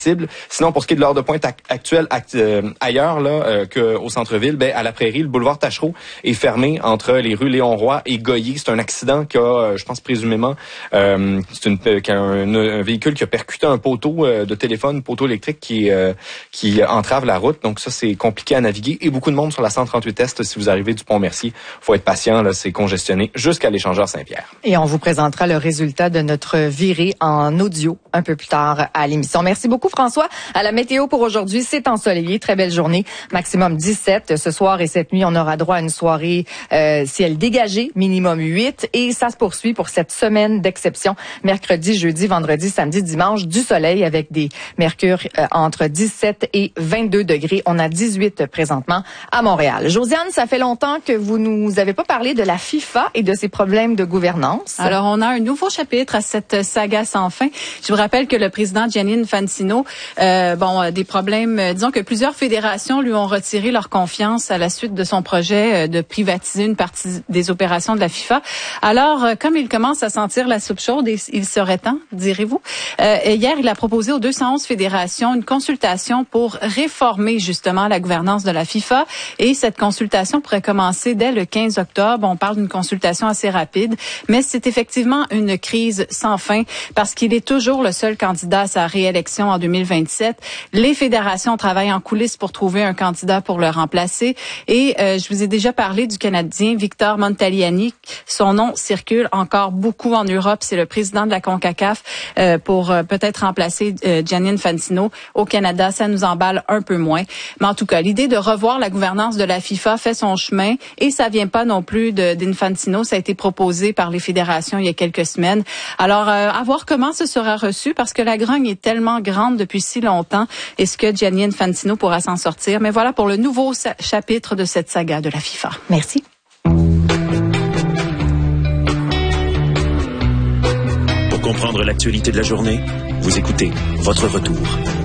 Sinon, pour ce qui est de l'heure de pointe actuelle ailleurs là qu'au centre-ville, à la Prairie, le boulevard Tachereau est fermé entre les rues Léon-Roy et Goyer. C'est un accident qui a, je pense présumément, c'est un véhicule qui a percuté un poteau de téléphone, poteau électrique qui entrave la route. Donc ça, c'est compliqué à naviguer. Et beaucoup de monde sur la 138 Est. Si vous arrivez du Pont-Mercier, faut être patient. Là, c'est congestionné jusqu'à l'échangeur Saint-Pierre. Et on vous présentera le résultat de notre virée en audio un peu plus tard à l'émission. Merci beaucoup, François. À la météo pour aujourd'hui, c'est ensoleillé. Très belle journée. Maximum 17. Ce soir et cette nuit, on aura droit à une soirée ciel dégagé, minimum 8. Et ça se poursuit pour cette semaine d'exception. Mercredi, jeudi, vendredi, samedi, dimanche, du soleil avec des mercures entre 17 et 22 degrés. On a 18 présentement à Montréal. Josiane, ça fait longtemps que vous nous avez pas parlé de la FIFA et de ses problèmes de gouvernance. Alors, on a un nouveau chapitre à cette saga sans fin. Je vous rappelle que le président Gianni Infantino, des problèmes, disons que plusieurs fédérations lui ont retiré leur confiance à la suite de son projet de privatiser une partie des opérations de la FIFA. Alors, comme il commence à sentir la soupe chaude, il serait temps, direz-vous. Hier, il a proposé aux 211 fédérations une consultation pour réformer justement la gouvernance de la FIFA. Et cette consultation pourrait commencer dès le 15 octobre. On parle d'une consultation assez rapide, mais c'est effectivement une crise sans fin parce qu'il est toujours le seul candidat à sa réélection en 2027. Les fédérations travaillent en coulisses pour trouver un candidat pour le remplacer. Et je vous ai déjà parlé du Canadien Victor Montagliani. Son nom circule encore beaucoup en Europe. C'est le président de la CONCACAF pour peut-être remplacer Gianni Infantino. Au Canada, ça nous emballe un peu moins. Mais en tout cas, l'idée de revoir la gouvernance de la FIFA fait son chemin et ça vient pas non plus d'Infantino. Ça a été proposé par les fédérations il y a quelques semaines. Alors, à voir comment ce sera reçu parce que la grogne est tellement grande depuis si longtemps. Est-ce que Gianni Infantino pourra s'en sortir? Mais voilà pour le nouveau chapitre de cette saga de la FIFA. Merci. Pour comprendre l'actualité de la journée, vous écoutez Votre Retour.